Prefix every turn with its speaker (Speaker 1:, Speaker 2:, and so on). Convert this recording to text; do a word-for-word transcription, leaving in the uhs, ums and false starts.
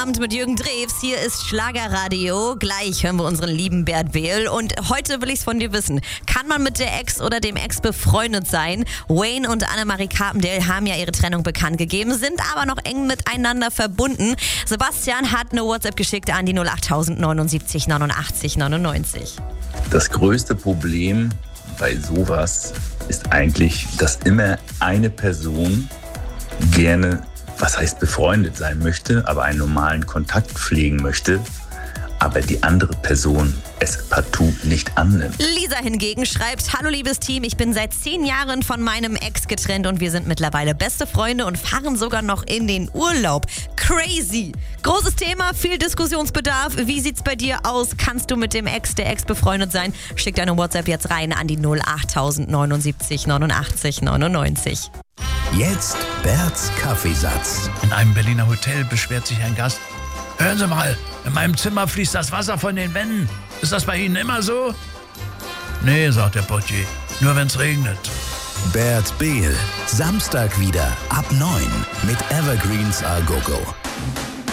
Speaker 1: Abend mit Jürgen Drews. Hier ist Schlagerradio. Gleich hören wir unseren lieben Bert Behl. Und heute will ich es von dir wissen. Kann man mit der Ex oder dem Ex befreundet sein? Wayne und Annemarie Carpendale haben ja ihre Trennung bekannt gegeben, sind aber noch eng miteinander verbunden. Sebastian hat eine WhatsApp geschickt an die null acht neunundsiebzig neunundachtzig neunundneunzig.
Speaker 2: Das größte Problem bei sowas ist eigentlich, dass immer eine Person gerne, was heißt befreundet sein möchte, aber einen normalen Kontakt pflegen möchte, aber die andere Person es partout nicht annimmt.
Speaker 1: Lisa hingegen schreibt: Hallo liebes Team, ich bin seit zehn Jahren von meinem Ex getrennt und wir sind mittlerweile beste Freunde und fahren sogar noch in den Urlaub. Crazy! Großes Thema, viel Diskussionsbedarf. Wie sieht's bei dir aus? Kannst du mit dem Ex, der Ex befreundet sein? Schick deine WhatsApp jetzt rein an die null acht neunundsiebzig neunundachtzig neunundneunzig.
Speaker 3: Jetzt Berts Kaffeesatz.
Speaker 4: In einem Berliner Hotel beschwert sich ein Gast: Hören Sie mal, in meinem Zimmer fließt das Wasser von den Wänden. Ist das bei Ihnen immer so? Nee, sagt der Portier, nur wenn's regnet.
Speaker 3: Bert Behl, Samstag wieder ab neun mit Evergreens A Go Go.